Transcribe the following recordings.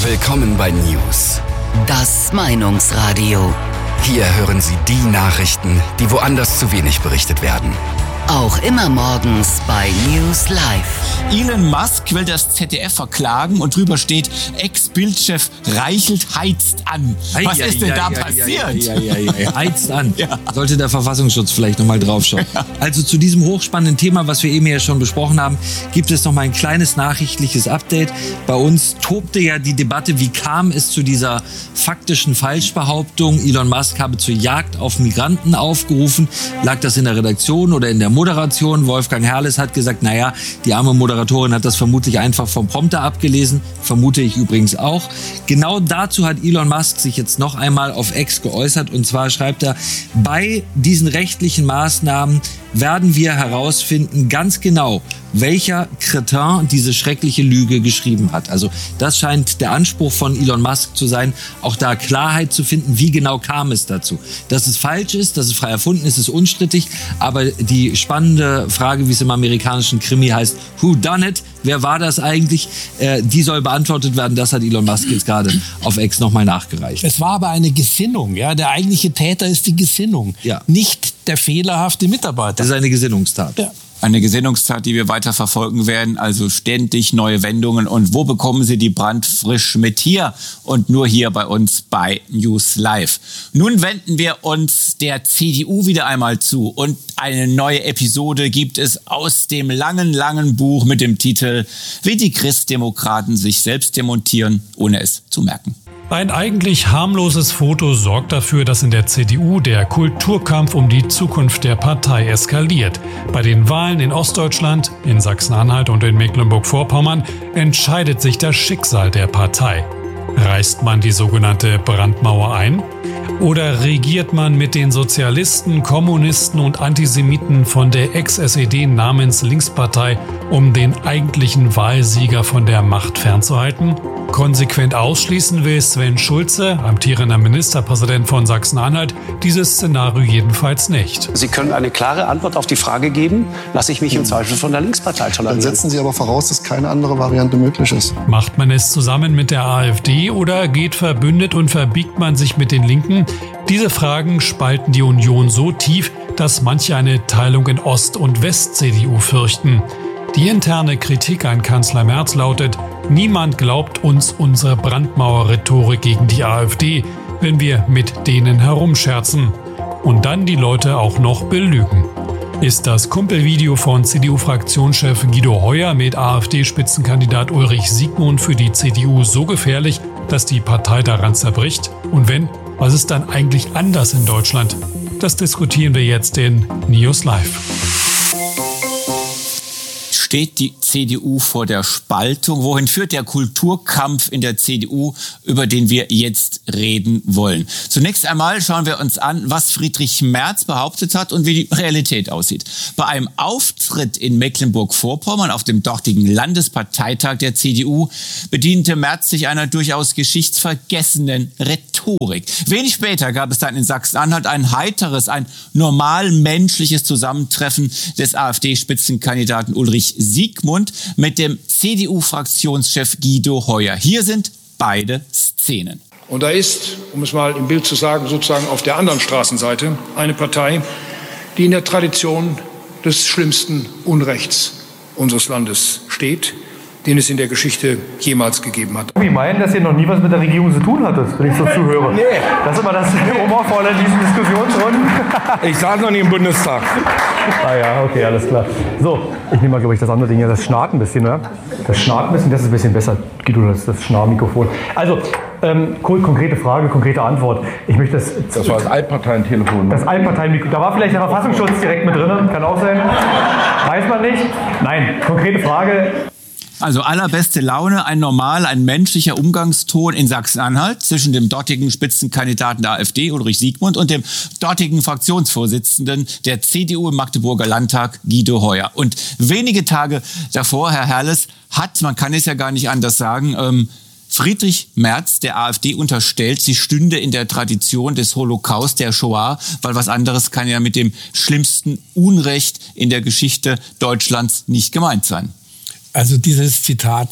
Willkommen bei News. Das Meinungsradio. Hier hören Sie die Nachrichten, die woanders zu wenig berichtet werden. Auch immer morgens bei News Live. Elon Musk will das ZDF verklagen und drüber steht, Ex-Bild-Chef Reichelt heizt an. Was ist denn da passiert? Heizt an. Ja. Sollte der Verfassungsschutz vielleicht nochmal draufschauen. Also zu diesem hochspannenden Thema, was wir eben ja schon besprochen haben, gibt es nochmal ein kleines nachrichtliches Update. Bei uns tobte ja die Debatte, wie kam es zu dieser faktischen Falschbehauptung, Elon Musk habe zur Jagd auf Migranten aufgerufen. Lag das in der Redaktion oder in der Moderation? Wolfgang Herrles hat gesagt, naja, die arme Moderatorin hat das vermutlich einfach vom Prompter abgelesen. Vermute ich übrigens auch. Genau dazu hat Elon Musk sich jetzt noch einmal auf X geäußert. Und zwar schreibt er, bei diesen rechtlichen Maßnahmen werden wir herausfinden, ganz genau, welcher Kretin diese schreckliche Lüge geschrieben hat. Also das scheint der Anspruch von Elon Musk zu sein, auch da Klarheit zu finden, wie genau kam es dazu. Dass es falsch ist, dass es frei erfunden ist, ist unstrittig. Aber die spannende Frage, wie es im amerikanischen Krimi heißt, who done it? Wer war das eigentlich? Die soll beantwortet werden. Das hat Elon Musk jetzt gerade auf X nochmal nachgereicht. Es war aber eine Gesinnung. Ja? Der eigentliche Täter ist die Gesinnung, nicht der fehlerhafte Mitarbeiter. Das ist eine Gesinnungstat. Ja. Eine Gesinnungstat, die wir weiter verfolgen werden, also ständig neue Wendungen. Und wo bekommen Sie die brandfrisch mit hier? Und nur hier bei uns bei News Live. Nun wenden wir uns der CDU wieder einmal zu. Und eine neue Episode gibt es aus dem langen Buch mit dem Titel Wie die Christdemokraten sich selbst demontieren, ohne es zu merken. Ein eigentlich harmloses Foto sorgt dafür, dass in der CDU der Kulturkampf um die Zukunft der Partei eskaliert. Bei den Wahlen in Ostdeutschland, in Sachsen-Anhalt und in Mecklenburg-Vorpommern entscheidet sich das Schicksal der Partei. Reißt man die sogenannte Brandmauer ein? Oder regiert man mit den Sozialisten, Kommunisten und Antisemiten von der Ex-SED namens Linkspartei, um den eigentlichen Wahlsieger von der Macht fernzuhalten? Konsequent ausschließen will Sven Schulze, amtierender Ministerpräsident von Sachsen-Anhalt, dieses Szenario jedenfalls nicht. Sie können eine klare Antwort auf die Frage geben, lasse ich mich im Zweifel von der Linkspartei tolerieren. Dann setzen Sie aber voraus, dass keine andere Variante möglich ist. Macht man es zusammen mit der AfD oder geht verbündet und verbiegt man sich mit den Linken? Diese Fragen spalten die Union so tief, dass manche eine Teilung in Ost- und West-CDU fürchten. Die interne Kritik an Kanzler Merz lautet, niemand glaubt uns unsere Brandmauer-Rhetorik gegen die AfD, wenn wir mit denen herumscherzen. Und dann die Leute auch noch belügen. Ist das Kumpelvideo von CDU-Fraktionschef Guido Heuer mit AfD-Spitzenkandidat Ulrich Siegmund für die CDU so gefährlich, dass die Partei daran zerbricht? Und wenn, was ist dann eigentlich anders in Deutschland? Das diskutieren wir jetzt in News Live. Steht die CDU vor der Spaltung? Wohin führt der Kulturkampf in der CDU, über den wir jetzt reden wollen? Zunächst einmal schauen wir uns an, was Friedrich Merz behauptet hat und wie die Realität aussieht. Bei einem Auftritt in Mecklenburg-Vorpommern auf dem dortigen Landesparteitag der CDU bediente Merz sich einer durchaus geschichtsvergessenen Rhetorik. Wenig später gab es dann in Sachsen-Anhalt ein heiteres, ein normal menschliches Zusammentreffen des AfD-Spitzenkandidaten Ulrich Siegmund mit dem CDU-Fraktionschef Guido Heuer. Hier sind beide Szenen. Und da ist, um es mal im Bild zu sagen, sozusagen auf der anderen Straßenseite eine Partei, die in der Tradition des schlimmsten Unrechts unseres Landes steht, den es in der Geschichte jemals gegeben hat. Ich meine, dass ihr noch nie was mit der Regierung zu tun hattet, wenn ich so zuhöre. Nee. Das ist immer das Humorvolle in diesen Diskussionsrunden. Ich saß noch nie im Bundestag. Ah ja, okay, alles klar. So, ich nehme mal, glaube ich, das andere Ding hier. Das schnarrt ein bisschen, ne? Das schnarrt ein bisschen, das ist ein bisschen besser, Guido, das Schnarrmikrofon. Also, konkrete Frage, konkrete Antwort. Ich möchte das war das Altparteientelefon. Ne? Das Altparteienmikrofon. Da war vielleicht der Verfassungsschutz direkt mit drin, kann auch sein. Weiß man nicht. Nein, konkrete Frage. Also allerbeste Laune, ein menschlicher Umgangston in Sachsen-Anhalt zwischen dem dortigen Spitzenkandidaten der AfD, Ulrich Siegmund, und dem dortigen Fraktionsvorsitzenden der CDU im Magdeburger Landtag, Guido Heuer. Und wenige Tage davor, Herr Herrles, man kann es ja gar nicht anders sagen, Friedrich Merz der AfD unterstellt, sie stünde in der Tradition des Holocaust, der Shoah, weil was anderes kann ja mit dem schlimmsten Unrecht in der Geschichte Deutschlands nicht gemeint sein. Also dieses Zitat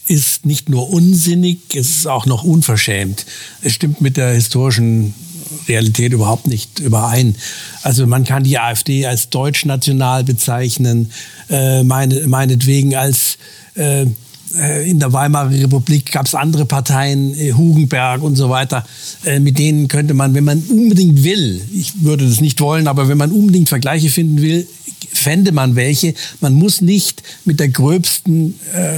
ist nicht nur unsinnig, es ist auch noch unverschämt. Es stimmt mit der historischen Realität überhaupt nicht überein. Also man kann die AfD als deutschnational bezeichnen, meinetwegen als in der Weimarer Republik gab es andere Parteien, Hugenberg und so weiter, mit denen könnte man, wenn man unbedingt will, ich würde das nicht wollen, aber wenn man unbedingt Vergleiche finden will, fände man welche. Man muss nicht mit dem Gröbsten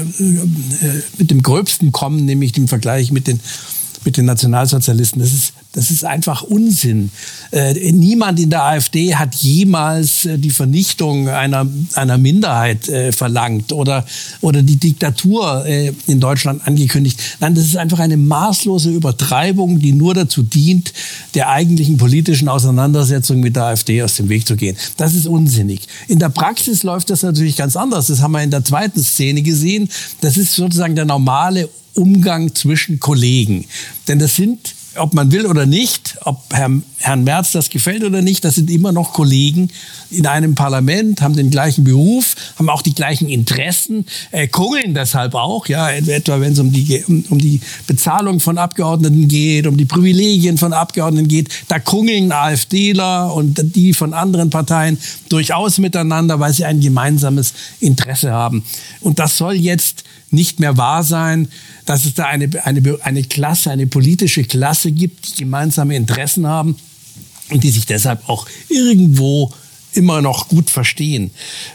kommen, nämlich dem Vergleich mit den Nationalsozialisten. Das ist einfach Unsinn. Niemand in der AfD hat jemals die Vernichtung einer Minderheit verlangt oder die Diktatur in Deutschland angekündigt. Nein, das ist einfach eine maßlose Übertreibung, die nur dazu dient, der eigentlichen politischen Auseinandersetzung mit der AfD aus dem Weg zu gehen. Das ist unsinnig. In der Praxis läuft das natürlich ganz anders. Das haben wir in der zweiten Szene gesehen. Das ist sozusagen der normale Umgang zwischen Kollegen. Denn das sind, ob man will oder nicht, ob Herrn Merz das gefällt oder nicht, das sind immer noch Kollegen in einem Parlament, haben den gleichen Beruf, haben auch die gleichen Interessen, kungeln deshalb auch, ja, etwa wenn es um die Bezahlung von Abgeordneten geht, um die Privilegien von Abgeordneten geht, da kungeln AfDler und die von anderen Parteien durchaus miteinander, weil sie ein gemeinsames Interesse haben. Und das soll jetzt nicht mehr wahr sein, dass es da eine Klasse, eine politische Klasse gibt, die gemeinsame Interessen haben und die sich deshalb auch irgendwo immer noch gut verstehen.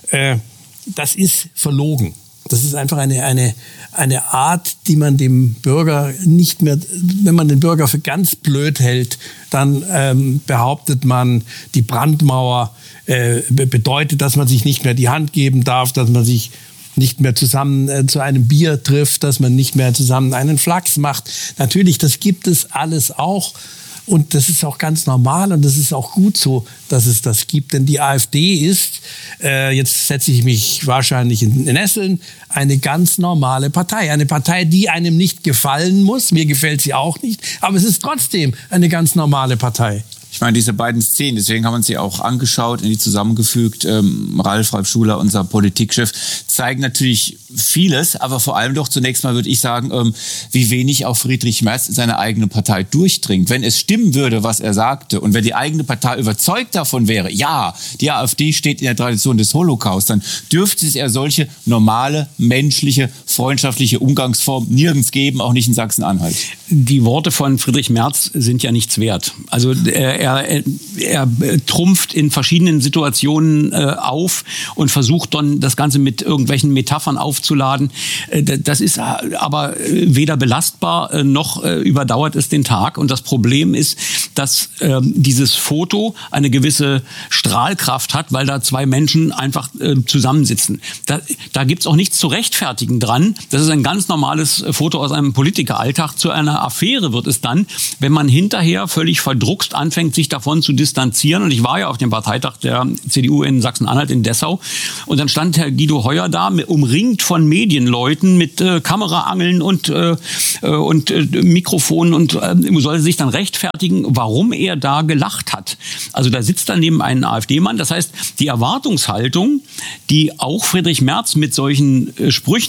Das ist verlogen. Das ist einfach eine Art, die man dem Bürger nicht mehr, wenn man den Bürger für ganz blöd hält, dann behauptet man, die Brandmauer bedeutet, dass man sich nicht mehr die Hand geben darf, dass man sich nicht mehr zusammen zu einem Bier trifft, dass man nicht mehr zusammen einen Flachs macht. Natürlich, das gibt es alles auch. Und das ist auch ganz normal und das ist auch gut so, dass es das gibt. Denn die AfD ist, jetzt setze ich mich wahrscheinlich in Nesseln, eine ganz normale Partei. Eine Partei, die einem nicht gefallen muss. Mir gefällt sie auch nicht. Aber es ist trotzdem eine ganz normale Partei. Ich meine, diese beiden Szenen, deswegen haben wir uns sie auch angeschaut, in die zusammengefügt. Ralf Schuler, unser Politikchef, zeigen natürlich vieles, aber vor allem doch zunächst mal würde ich sagen, wie wenig auch Friedrich Merz in seine eigene Partei durchdringt. Wenn es stimmen würde, was er sagte, und wenn die eigene Partei überzeugt davon wäre, ja, die AfD steht in der Tradition des Holocaust, dann dürfte es ja solche normale, menschliche, freundschaftliche Umgangsform nirgends geben, auch nicht in Sachsen-Anhalt. Die Worte von Friedrich Merz sind ja nichts wert. Also er trumpft in verschiedenen Situationen auf und versucht dann das Ganze mit irgendwelchen Metaphern aufzuladen. Das ist aber weder belastbar noch überdauert es den Tag. Und das Problem ist, dass dieses Foto eine gewisse Strahlkraft hat, weil da zwei Menschen einfach zusammensitzen. Da gibt's auch nichts zu rechtfertigen dran. Das ist ein ganz normales Foto aus einem Politikeralltag. Zu einer Affäre wird es dann, wenn man hinterher völlig verdruckst anfängt, sich davon zu distanzieren. Und ich war ja auf dem Parteitag der CDU in Sachsen-Anhalt in Dessau. Und dann stand Herr Guido Heuer da, umringt von Medienleuten mit Kameraangeln und Mikrofonen und soll sich dann rechtfertigen, warum er da gelacht hat. Also da sitzt daneben ein AfD-Mann. Das heißt, die Erwartungshaltung, die auch Friedrich Merz mit solchen Sprüchen